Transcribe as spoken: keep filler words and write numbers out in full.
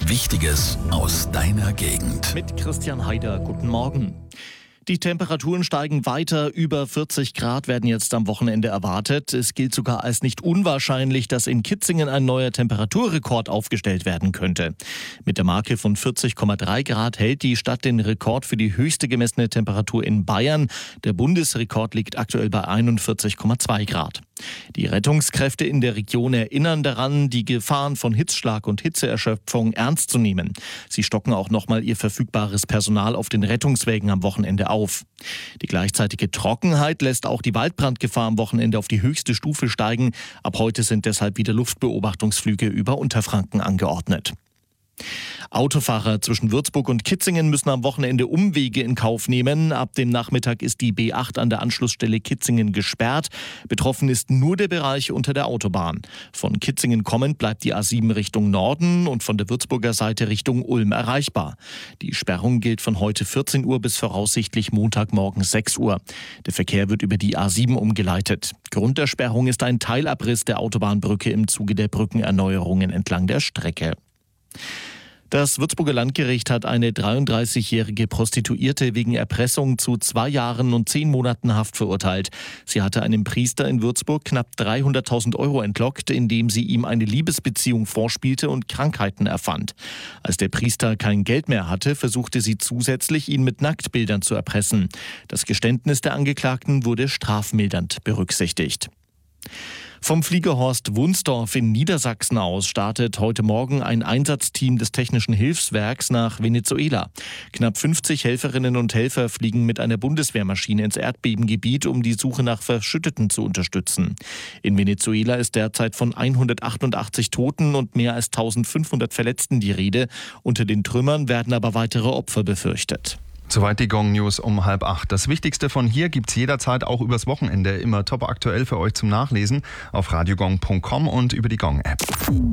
Wichtiges aus deiner Gegend. Mit Christian Haider, guten Morgen. Die Temperaturen steigen weiter. Über vierzig Grad werden jetzt am Wochenende erwartet. Es gilt sogar als nicht unwahrscheinlich, dass in Kitzingen ein neuer Temperaturrekord aufgestellt werden könnte. Mit der Marke von vierzig Komma drei Grad hält die Stadt den Rekord für die höchste gemessene Temperatur in Bayern. Der Bundesrekord liegt aktuell bei einundvierzig Komma zwei Grad. Die Rettungskräfte in der Region erinnern daran, die Gefahren von Hitzschlag und Hitzeerschöpfung ernst zu nehmen. Sie stocken auch nochmal ihr verfügbares Personal auf den Rettungswägen am Wochenende auf. Die gleichzeitige Trockenheit lässt auch die Waldbrandgefahr am Wochenende auf die höchste Stufe steigen. Ab heute sind deshalb wieder Luftbeobachtungsflüge über Unterfranken angeordnet. Autofahrer zwischen Würzburg und Kitzingen müssen am Wochenende Umwege in Kauf nehmen. Ab dem Nachmittag ist die B acht an der Anschlussstelle Kitzingen gesperrt. Betroffen ist nur der Bereich unter der Autobahn. Von Kitzingen kommend bleibt die A sieben Richtung Norden und von der Würzburger Seite Richtung Ulm erreichbar. Die Sperrung gilt von heute vierzehn Uhr bis voraussichtlich Montagmorgen sechs Uhr. Der Verkehr wird über die A sieben umgeleitet. Grund der Sperrung ist ein Teilabriss der Autobahnbrücke im Zuge der Brückenerneuerungen entlang der Strecke. Das Würzburger Landgericht hat eine dreiunddreißigjährige Prostituierte wegen Erpressung zu zwei Jahren und zehn Monaten Haft verurteilt. Sie hatte einem Priester in Würzburg knapp dreihunderttausend Euro entlockt, indem sie ihm eine Liebesbeziehung vorspielte und Krankheiten erfand. Als der Priester kein Geld mehr hatte, versuchte sie zusätzlich, ihn mit Nacktbildern zu erpressen. Das Geständnis der Angeklagten wurde strafmildernd berücksichtigt. Vom Fliegerhorst Wunsdorf in Niedersachsen aus startet heute Morgen ein Einsatzteam des Technischen Hilfswerks nach Venezuela. Knapp fünfzig Helferinnen und Helfer fliegen mit einer Bundeswehrmaschine ins Erdbebengebiet, um die Suche nach Verschütteten zu unterstützen. In Venezuela ist derzeit von hundertachtundachtzig Toten und mehr als eintausendfünfhundert Verletzten die Rede. Unter den Trümmern werden aber weitere Opfer befürchtet. Soweit die Gong News um halb acht. Das Wichtigste von hier gibt's jederzeit auch übers Wochenende immer top aktuell für euch zum Nachlesen auf radiogong punkt com und über die Gong App.